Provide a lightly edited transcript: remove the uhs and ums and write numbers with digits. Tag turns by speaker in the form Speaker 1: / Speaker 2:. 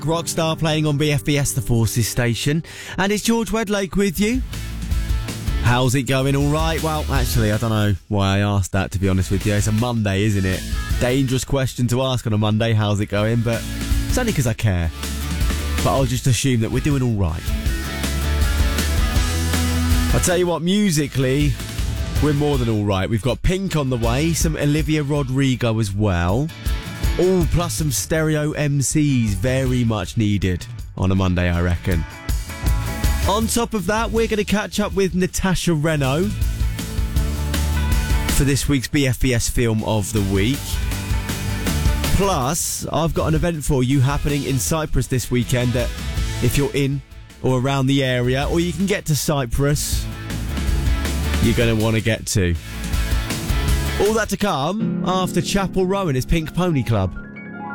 Speaker 1: Rockstar playing on BFBS The Forces station. And it's George Wedlake with you. How's it going? All right? Well, actually, I don't know why I asked that, to be honest with you. It's a Monday, isn't it? Dangerous question to ask on a Monday, how's it going? But it's only because I care. But I'll just assume that we're doing all right. I'll tell you what, musically, we're more than all right. We've got Pink on the way, some Olivia Rodrigo as well. All plus some stereo MCs, very much needed on a Monday, I reckon. On top of that, we're going to catch up with Natasha Reno for this week's BFBS Film of the Week. Plus, I've got an event for you happening in Cyprus this weekend that, if you're in or around the area, or you can get to Cyprus, you're going to want to get to. All that to come after Chapel Row and his Pink Pony Club.